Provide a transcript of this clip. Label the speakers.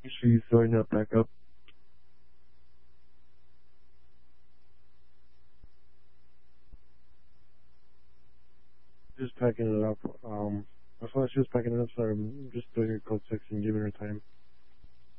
Speaker 1: Make sure you throwing that back up. Just packing it up. I thought she was packing it up, so I'm just doing her code 6 and giving her time.